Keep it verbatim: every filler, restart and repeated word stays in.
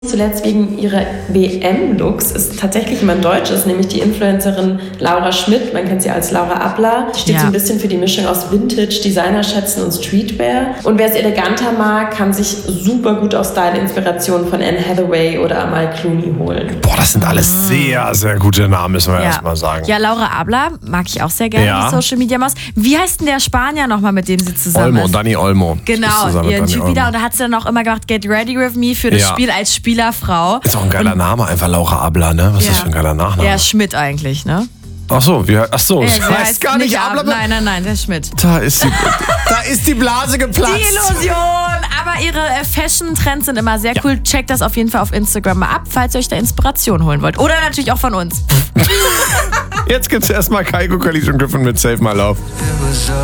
Zuletzt wegen ihrer W M-Looks ist tatsächlich jemand Deutsches, nämlich die Influencerin Laura Schmidt. Man kennt sie als Laura Abler. Die steht ja so ein bisschen für die Mischung aus Vintage, Designerschätzen und Streetwear. Und wer es eleganter mag, kann sich super gut auf Style-Inspirationen von Anne Hathaway oder Amal Clooney holen. Boah, das sind alles sehr, sehr gute Namen, müssen wir ja. erst mal sagen. Ja, Laura Abler mag ich auch sehr gerne, ja. die Social-Media-Maus. Wie heißt denn der Spanier nochmal, mit dem sie zusammen Olmo, ist? Dani Olmo. Genau, ihren Typ wieder. Und da hat sie dann auch immer gemacht, get ready with me für das ja. Spiel als Spielerfrau. Ist auch ein geiler und, Name, einfach Laura Abler, ne? Was ja. ist das für ein geiler Nachname? Ja, Schmidt eigentlich, ne? Ach so, wie, ach so, das ja, heißt, heißt gar nicht Ab, Abler. Nein, nein, nein, der Schmidt. Da ist die, da ist die Blase geplatzt. Die Illusion. Aber ihre Fashion-Trends sind immer sehr ja. cool. Checkt das auf jeden Fall auf Instagram mal ab, falls ihr euch da Inspiration holen wollt. Oder natürlich auch von uns. Jetzt gibt's erstmal Kaiko, Kalisch und Griffin mit Save My Love.